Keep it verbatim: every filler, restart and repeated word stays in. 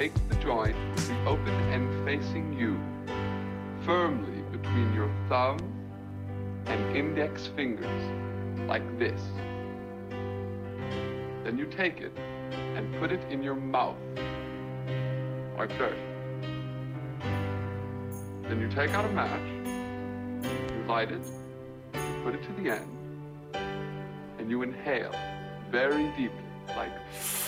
take the joint with the open end facing you, firmly between your thumb and index fingers, like this. Then you take it and put it in your mouth, like this. Then you take out a match, you light it, put it to the end, and you inhale very deeply, like